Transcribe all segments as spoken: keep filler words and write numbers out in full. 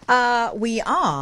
Uh, we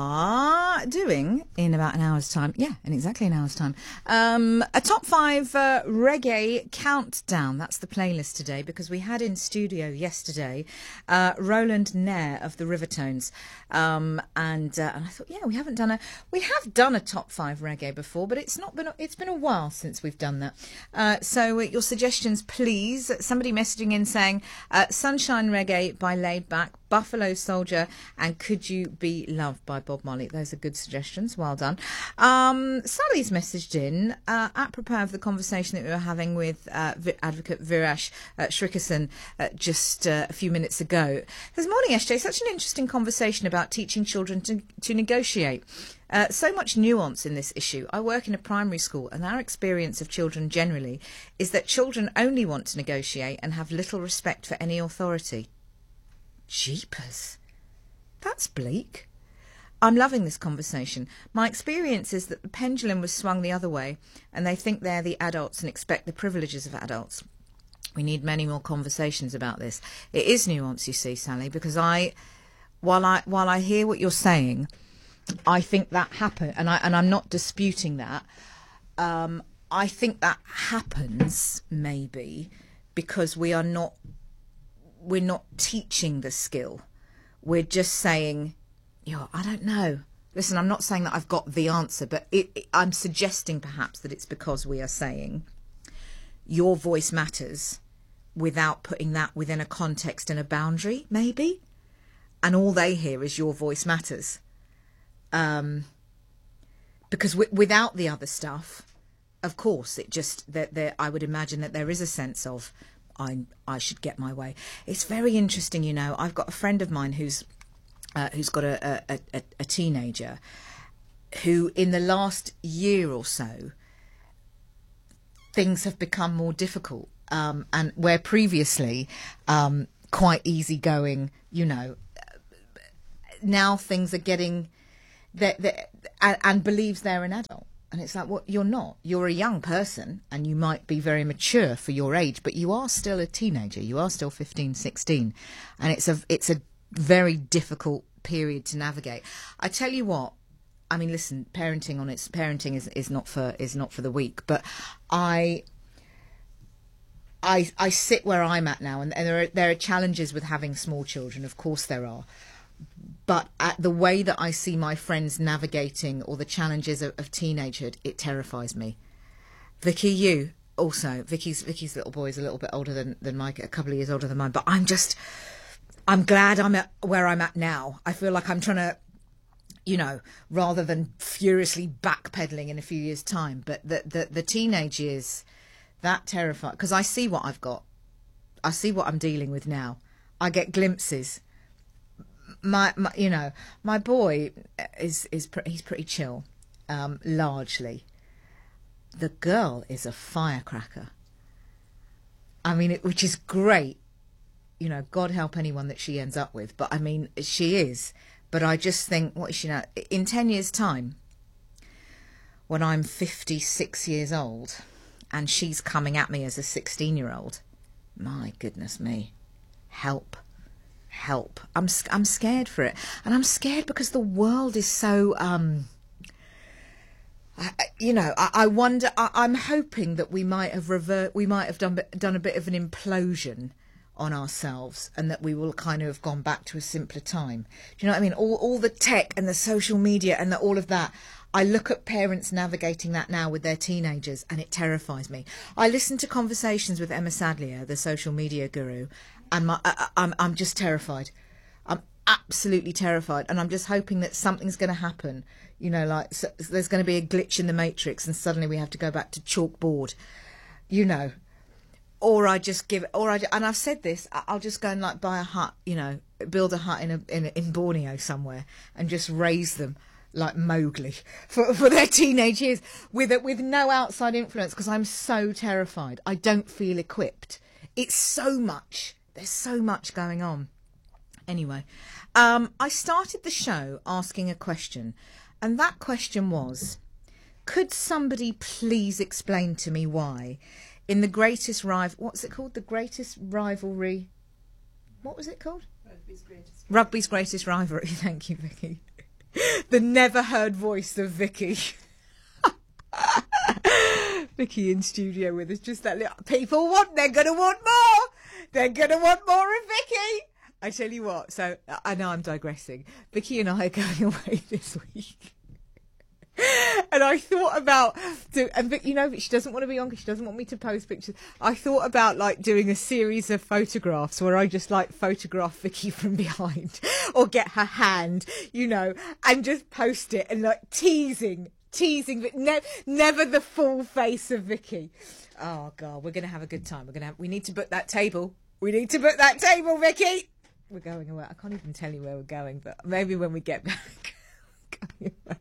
are doing, in about an hour's time, yeah, in exactly an hour's time, um, a top five uh, reggae countdown. That's the playlist today, because we had in studio yesterday uh, Roland Nair of the Rivertones. Um, and, uh, and I thought, yeah, we haven't done a, we have done a top five reggae before, but it's not been, a, it's been a while since we've done that. Uh, so uh, your suggestions, please. Somebody messaging in saying, uh, Sunshine Reggae by Laid Back, Buffalo Soldier, and Could You Be Loved by Bob Marley. Those are good suggestions. Well done. Um, Sally's messaged in, uh, apropos of the conversation that we were having with uh, v- Advocate Virash uh, Shrikason uh, just uh, a few minutes ago. This morning, S J, such an interesting conversation about teaching children to, to negotiate. Uh, so much nuance in this issue. I work in a primary school, and our experience of children generally is that children only want to negotiate and have little respect for any authority. Jeepers. That's bleak. I'm loving this conversation. My experience is that the pendulum was swung the other way, and they think they're the adults and expect the privileges of adults. We need many more conversations about this. It is nuance, you see, Sally, because I, while I while I hear what you're saying, I think that happened, and I and I'm not disputing that. Um, I think that happens maybe because we are not. We're not teaching the skill. We're just saying, yo, I don't know. Listen, I'm not saying that I've got the answer, but it, it, I'm suggesting perhaps that it's because we are saying your voice matters without putting that within a context and a boundary, maybe. And all they hear is your voice matters. Um, because w- without the other stuff, of course, it just, that there, I would imagine that there is a sense of, I I should get my way. It's very interesting, you know. I've got a friend of mine who's uh, who's got a, a, a, a teenager who, in the last year or so, things have become more difficult. Um, and where previously um, quite easygoing, you know, now things are getting that and, and believes they're an adult. And it's like, well, you're not. You're a young person, and you might be very mature for your age, but you are still a teenager. You are still fifteen, sixteen. And it's a, it's a very difficult period to navigate. I tell you what, I mean, listen, parenting on its parenting is, is not for is not for the weak. But I I I sit where I'm at now, and, and there are there are challenges with having small children. Of course there are. But at the way that I see my friends navigating or the challenges of, of teenagehood, it terrifies me. Vicky, you also. Vicky's Vicky's little boy is a little bit older than, than Mike, a couple of years older than mine. But I'm just, I'm glad I'm at where I'm at now. I feel like I'm trying to, you know, rather than furiously backpedaling in a few years' time. But the, the, the teenage years, that terrifies, because I see what I've got. I see what I'm dealing with now. I get glimpses. My, my, you know, my boy is is pre- he's pretty chill, um, largely. The girl is a firecracker. I mean, it, which is great. You know, God help anyone that she ends up with. But I mean, she is. But I just think, what is she now? In ten years' time, when I'm fifty-six years old, and she's coming at me as a sixteen-year-old, my goodness me, help. Help. I'm I'm scared for it. And I'm scared because the world is so, um, I, you know, I, I wonder, I, I'm hoping that we might have revert, we might have done, done a bit of an implosion on ourselves, and that we will kind of have gone back to a simpler time. Do you know what I mean? All, all the tech and the social media and the, all of that. I look at parents navigating that now with their teenagers, and it terrifies me. I listen to conversations with Emma Sadlier, the social media guru, and my, I, I'm I'm just terrified. I'm absolutely terrified, and I'm just hoping that something's going to happen. You know, like so, there's going to be a glitch in the matrix, and suddenly we have to go back to chalkboard. You know, or I just give, or I and I've said this. I'll just go and like buy a hut. You know, build a hut in a, in, in Borneo somewhere, and just raise them like Mowgli for for their teenage years with with no outside influence, because I'm so terrified. I don't feel equipped. It's so much. There's so much going on. Anyway, um, I started the show asking a question, and that question was, could somebody please explain to me why in the greatest rival, what's it called? The greatest rivalry, what was it called? Rugby's greatest rivalry. Thank you, Vicky. The never heard voice of Vicky. Vicky in studio with us. Just that little. People want. They're gonna want more. They're gonna want more of Vicky. I tell you what. So I know I'm digressing. Vicky and I are going away this week. And I thought about, do, and Vic, you know, she doesn't want to be on because she doesn't want me to post pictures. I thought about like doing a series of photographs where I just like photograph Vicky from behind or get her hand, you know, and just post it and like teasing, teasing, but ne- never the full face of Vicky. Oh God, we're going to have a good time. We're going to have, we need to book that table. We need to book that table, Vicky. We're going away. I can't even tell you where we're going, but maybe when we get back, going away.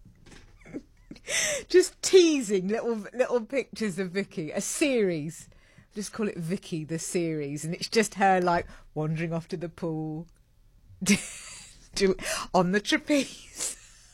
Just teasing little little pictures of Vicky, a series. Just call it Vicky the series, and it's just her like wandering off to the pool, do, on the trapeze,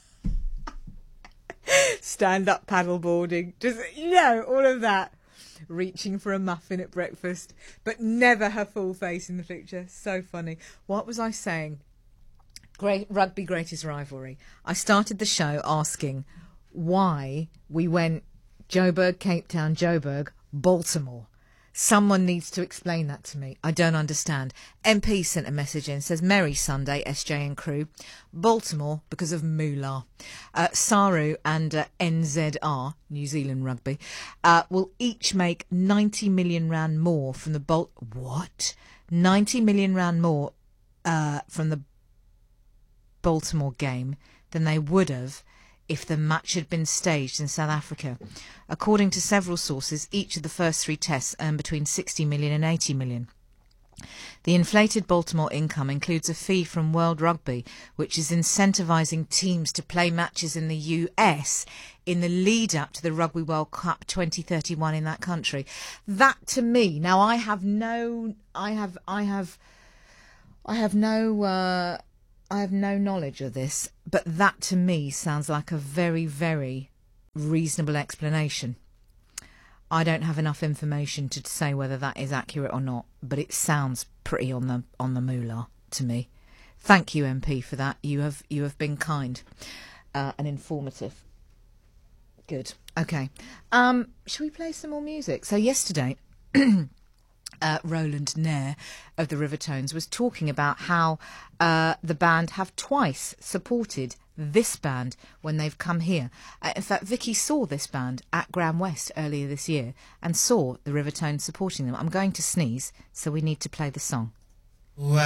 stand up paddleboarding, just you know all of that, reaching for a muffin at breakfast, but never her full face in the picture. So funny. What was I saying? Great rugby greatest rivalry. I started the show asking why we went Joburg, Cape Town, Joburg, Baltimore. Someone needs to explain that to me. I don't understand. M P sent a message in, says, Merry Sunday, S J and crew. Baltimore, because of Moolah. Uh, Saru and uh, N Z R, New Zealand Rugby, uh, will each make ninety million rand more from the Bal... What? ninety million rand more uh, from the Baltimore game than they would have if the match had been staged in South Africa. According to several sources, each of the first three tests earned between sixty million and eighty million. The inflated Baltimore income includes a fee from World Rugby, which is incentivising teams to play matches in the U S in the lead up to the Rugby World Cup twenty thirty-one in that country. That to me, now I have no, I have, I have, I have no, uh, I have no knowledge of this, but that to me sounds like a very, very reasonable explanation. I don't have enough information to say whether that is accurate or not, but it sounds pretty on the on the moolah to me. Thank you, M P, for that. You have you have been kind uh, and informative. Good. Okay. Um, shall we play some more music? So yesterday. Uh, Roland Nair of the Rivertones was talking about how uh, the band have twice supported this band when they've come here. Uh, in fact, Vicky saw this band at Grand West earlier this year and saw the Rivertones supporting them. I'm going to sneeze, so we need to play the song. Wow.